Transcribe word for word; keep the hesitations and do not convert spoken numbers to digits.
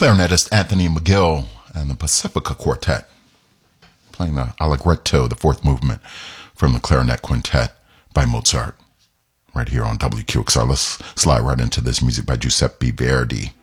clarinetist Anthony McGill and the Pacifica Quartet, playing the Allegretto, the fourth movement from the Clarinet Quintet by Mozart, right here on W Q X R. Let's slide right into this music by Giuseppe Verdi.